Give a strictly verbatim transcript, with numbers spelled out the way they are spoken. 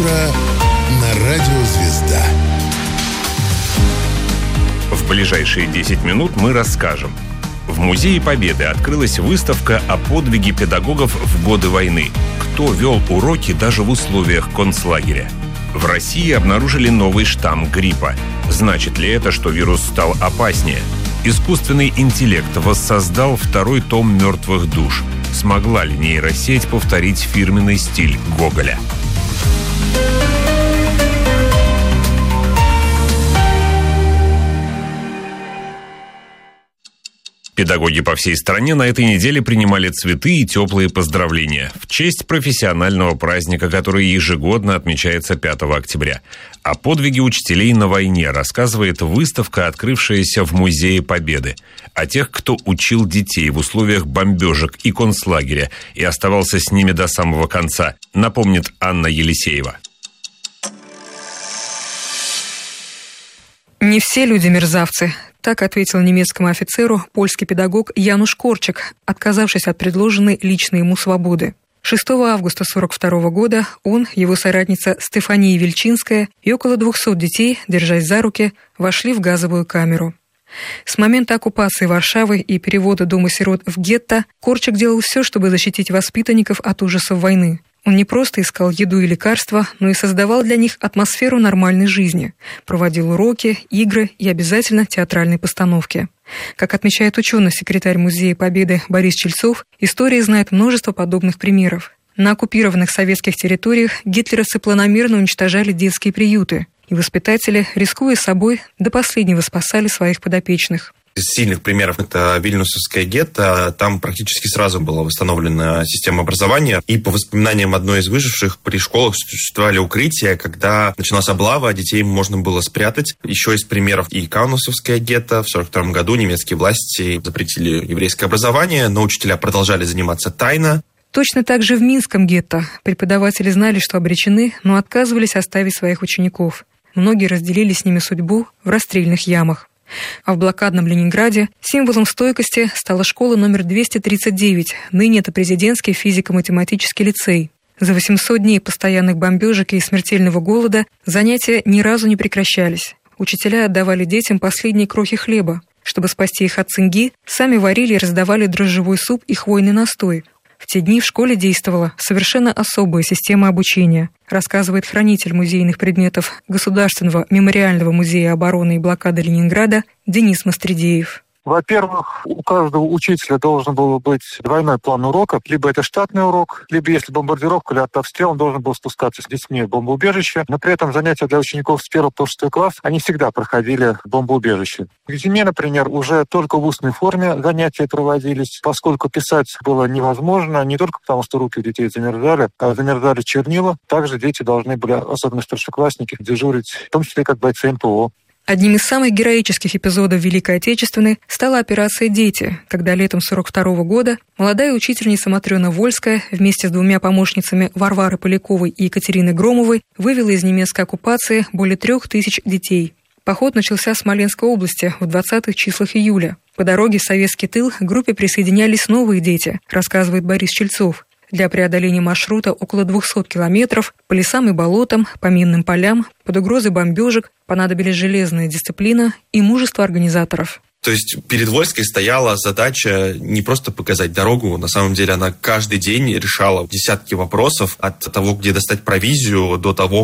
утро на радио «Звезда». В ближайшие десять минут мы расскажем. В Музее Победы открылась выставка о подвиге педагогов в годы войны. Кто вел уроки даже в условиях концлагеря? В России обнаружили новый штамм гриппа. Значит ли это, что вирус стал опаснее? Искусственный интеллект воссоздал второй том «Мертвых душ». Смогла ли нейросеть повторить фирменный стиль Гоголя? Педагоги по всей стране на этой неделе принимали цветы и теплые поздравления в честь профессионального праздника, который ежегодно отмечается пятого октября. О подвиге учителей на войне рассказывает выставка, открывшаяся в Музее Победы. О тех, кто учил детей в условиях бомбежек и концлагеря и оставался с ними до самого конца, напомнит Анна Елисеева. Не все люди мерзавцы. Так ответил немецкому офицеру польский педагог Януш Корчак, отказавшись от предложенной личной ему свободы. шестого августа сорок второго года он, его соратница Стефания Вильчинская и около двухсот детей, держась за руки, вошли в газовую камеру. С момента оккупации Варшавы и перевода дома сирот в гетто Корчак делал все, чтобы защитить воспитанников от ужасов войны. Он не просто искал еду и лекарства, но и создавал для них атмосферу нормальной жизни, проводил уроки, игры и обязательно театральные постановки. Как отмечает ученый-секретарь Музея Победы Борис Чельцов, история знает множество подобных примеров. На оккупированных советских территориях гитлеровцы планомерно уничтожали детские приюты, и воспитатели, рискуя собой, до последнего спасали своих подопечных. Из сильных примеров это Вильнюсовское гетто. Там практически сразу была восстановлена система образования. И по воспоминаниям одной из выживших, при школах существовали укрытия, когда началась облава, детей можно было спрятать. Еще из примеров и Каунасовское гетто. В сорок втором году немецкие власти запретили еврейское образование, но учителя продолжали заниматься тайно. Точно так же в Минском гетто преподаватели знали, что обречены, но отказывались оставить своих учеников. Многие разделили с ними судьбу в расстрельных ямах. А в блокадном Ленинграде символом стойкости стала школа номер двести тридцать девять, ныне это президентский физико-математический лицей. За восемьсот дней постоянных бомбежек и смертельного голода занятия ни разу не прекращались. Учителя отдавали детям последние крохи хлеба. Чтобы спасти их от цинги, сами варили и раздавали дрожжевой суп и хвойный настой. В те дни в школе действовала совершенно особая система обучения, рассказывает хранитель музейных предметов Государственного мемориального музея обороны и блокады Ленинграда Денис Мастридеев. Во-первых, у каждого учителя должен был быть двойной план урока. Либо это штатный урок, либо если бомбардировка или артобстрел, он должен был спускаться с детьми в бомбоубежище. Но при этом занятия для учеников с первого по шестой класс, они всегда проходили в бомбоубежище. К зиме, например, уже только в устной форме занятия проводились, поскольку писать было невозможно, не только потому, что руки у детей замерзали, а замерзали чернила. Также дети должны были, особенно старшеклассники, дежурить, в том числе как бойцы эн пэ о. Одним из самых героических эпизодов Великой Отечественной стала операция «Дети», когда летом сорок второго года молодая учительница Матрена Вольская вместе с двумя помощницами Варварой Поляковой и Екатериной Громовой вывела из немецкой оккупации более трех тысяч детей. Поход начался в Смоленской области в двадцатых числах июля. По дороге в советский тыл к группе присоединялись новые дети, рассказывает Борис Чельцов. Для преодоления маршрута около двухсот километров по лесам и болотам, по минным полям, под угрозой бомбежек понадобились железная дисциплина и мужество организаторов. То есть перед Вольской стояла задача не просто показать дорогу, на самом деле она каждый день решала десятки вопросов от того, где достать провизию, до того,